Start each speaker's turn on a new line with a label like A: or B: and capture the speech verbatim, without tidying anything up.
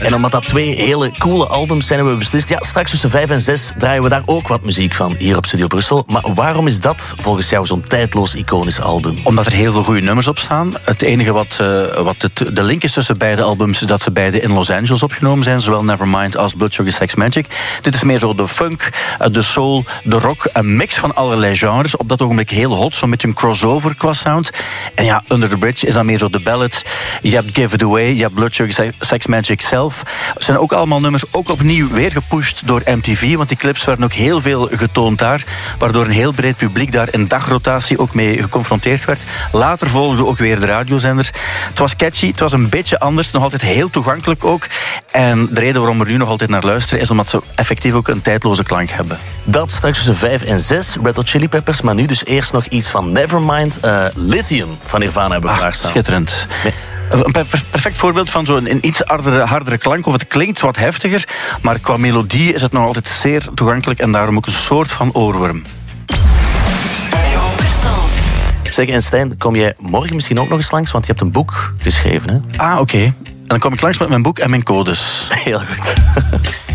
A: En omdat dat twee hele coole albums zijn, hebben we beslist, ja, straks tussen vijf en zes draaien we daar ook wat muziek van, hier op Studio Brussel. Maar waarom is dat volgens jou zo'n tijdloos, iconisch album?
B: Omdat er heel veel goede nummers op staan. Het enige wat, uh, wat het, de link is tussen beide albums, is dat ze beide in Los Angeles opgenomen zijn, zowel Nevermind als Blood Sugar Sex Magik. Dit is meer zo de funk, de soul, de rock, een mix van allerlei genres. Op dat ogenblik heel hot, zo'n beetje een crossover qua sound. En ja, Under the Bridge is dan meer zo de ballads. Je hebt Give It Away, je hebt Blood Sugar Sex Magik zelf. Het zijn ook allemaal nummers, ook opnieuw weer gepusht door M T V, want die clips werden ook heel veel getoond daar, waardoor een heel breed publiek daar in dagrotatie ook mee geconfronteerd werd. Later volgden ook weer de radiozenders. Het was catchy, het was een beetje anders, nog altijd heel toegankelijk ook. En de reden waarom we nu nog altijd naar luisteren is omdat ze effectief ook een tijdloze klank hebben.
A: Dat straks tussen vijf en zes, Red Hot Chili Peppers, maar nu dus eerst nog iets van Nevermind. Uh, Lithium van Nirvana hebben we
B: ah,
A: klaarstaan.
B: Schitterend. Nee. Een perfect voorbeeld van zo'n iets hardere, hardere klank, of het klinkt wat heftiger, maar qua melodie is het nog altijd zeer toegankelijk en daarom ook een soort van oorworm.
A: Zeg, en Stijn, kom jij morgen misschien ook nog eens langs, want je hebt een boek geschreven, hè?
B: Ah, oké. Okay. En dan kom ik langs met mijn boek en mijn codes.
A: Heel goed.